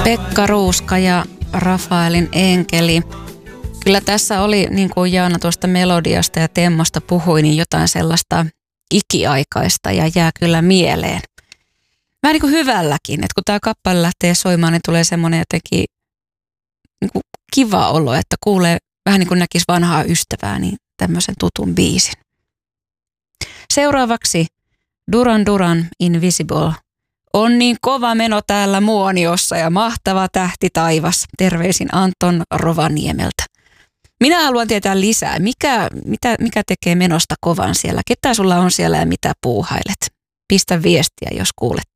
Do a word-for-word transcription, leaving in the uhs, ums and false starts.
Pekka Ruuska ja Rafaelin Enkeli. Kyllä tässä oli, niin kuin Jaana tuosta melodiasta ja temmosta puhui, niin jotain sellaista ikiaikaista ja jää kyllä mieleen. Vähän niin kuin hyvälläkin, että kun tämä kappale lähtee soimaan, niin tulee semmoinen jotenkin niin kuin kiva olo, että kuulee vähän niin kuin näkisi vanhaa ystävää, niin tämmöisen tutun biisin. Seuraavaksi Duran Duran Invisible. On niin kova meno täällä Muoniossa ja mahtava tähti taivas. Terveisin Anton Rovaniemeltä. Minä haluan tietää lisää. Mikä, mitä, mikä tekee menosta kovan siellä? Ketä sulla on siellä ja mitä puuhailet? Pistä viestiä, jos kuulet